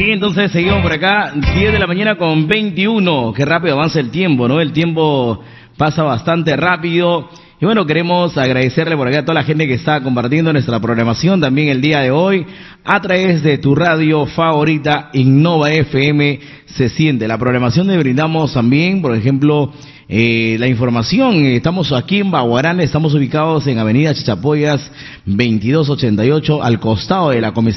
bien, entonces seguimos por acá, 10 de la mañana con 21. Qué rápido avanza el tiempo, ¿no? El tiempo pasa bastante rápido. Y bueno, queremos agradecerle por acá a toda la gente que está compartiendo nuestra programación también el día de hoy a través de tu radio favorita, Innova FM. Se siente la programación de brindamos también, por ejemplo, la información. Estamos aquí en Baguarán, estamos ubicados en Avenida Chachapoyas 2288, al costado de la comisaría